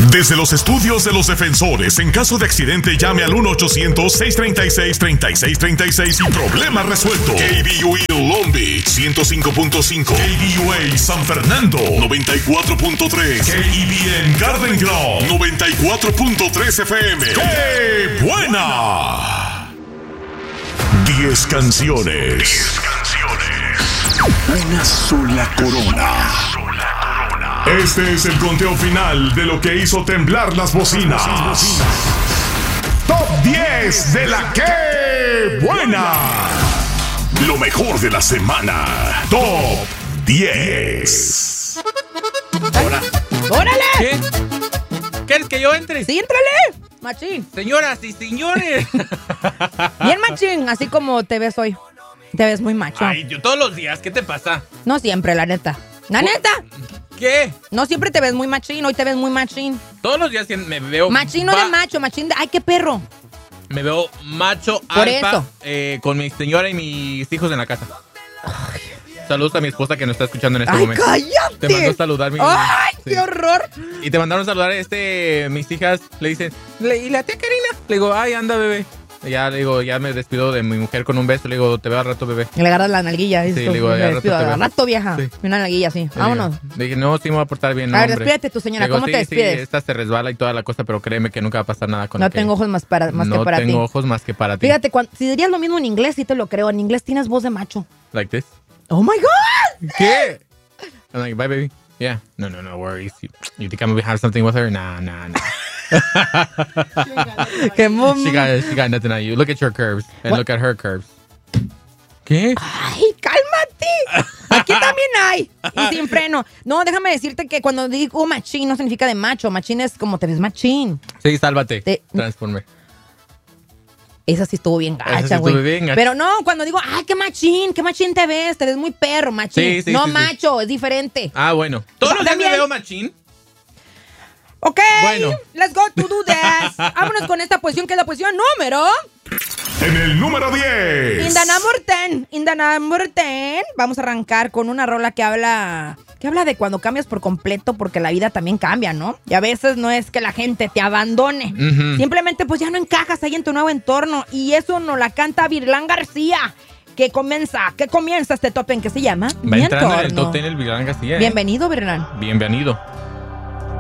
Desde los estudios de los defensores, en caso de accidente, llame al 1-800-636-3636 y problema resuelto. KBUE Long Beach 105.5, KBUA San Fernando 94.3, KEBN Garden Grove 94.3 FM. ¡Qué buena! 10 canciones. Una sola corona. Este es el conteo final de lo que hizo temblar las bocinas. Top 10 de la que buena. Lo mejor de la semana. Top 10. ¡Órale! ¿Qué? ¿Quieres que yo entre? Sí, éntrale, machín. Señoras y señores. Bien machín, así como te ves hoy. Te ves muy macho. Ay, yo todos los días, ¿qué te pasa? No siempre, la neta. ¡La neta! ¿Qué? No siempre te ves muy machín, hoy te ves muy machín. Todos los días me veo... Machín no de macho, machín de... ¡Ay, qué perro! Me veo macho, Por alfa, eso. con mi señora y mis hijos en la casa. Saludos a mi esposa que nos está escuchando en este ¡Ay, momento. cállate! Te mandó a saludar mi... ¡Ay, Sí. qué horror! Y te mandaron a saludar mis hijas, le dicen, ¿y la tía Karina? Le digo, ay, anda, bebé. Y ya le digo, ya me despido de mi mujer con un beso, le digo, te veo al rato, bebé. Le agarras la nalguilla. Sí, le digo, ya al rato, rato, vieja. Sí. Una nalguilla, sí. Vámonos. Le dije, no, sí me voy a portar bien, A ver, hombre. despídete tú, señora. Le digo, ¿Cómo sí, te despides? Sí, esta se resbala y toda la cosa, pero créeme que nunca va a pasar nada con No aquello. tengo ojos más que para ti. No tengo ojos más que para ti. Fíjate, si dirías lo mismo en inglés, sí te lo creo. En inglés tienes voz de macho. Like this. ¡Oh, my God! ¿Qué? I'm like, bye, baby. Yeah. No worries. You think I'm gonna have something with her? Nah. ¡Qué mom! She got nothing on you. Look at your curves. And look at her curves. ¿Qué? ¡Ay, cálmate! Aquí también hay. Y sin freno. No, déjame decirte que cuando digo machín no significa de macho. Machín es como te ves machín. Sí, sálvate. Transformer. Esa sí estuvo bien Esa sí gacha, estuvo güey. bien gacha. Pero no, cuando digo, ¡ay, qué machín te ves muy perro, machín! Sí, no sí. macho, es diferente. Ah, bueno. Todos los días me También. veo machín. Ok, Bueno. let's go to do this. Vámonos con esta posición, que es la posición número... En el número 10. In the number 10. Vamos a arrancar con una rola que habla de cuando cambias por completo, porque la vida también cambia, ¿no? Y a veces no es que la gente te abandone. Ujú. Simplemente pues ya no encajas ahí en tu nuevo entorno. Y eso nos la canta Virlán García. Que comienza este top en que se llama Va Mi entrando en el Entorno. top 10 el Virlán García. Bienvenido, Virlán. Bienvenido.